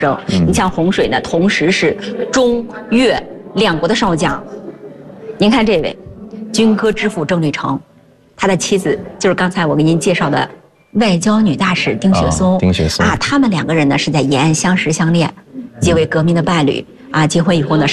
争。你像洪水呢，同时是中越两国的少将。您看这位，军歌之父郑履成，他的妻子就是刚才我给您介绍的外交女大使丁雪松。 丁雪松他们两个人呢是在延安相识相恋，结为革命的伴侣结婚以后呢。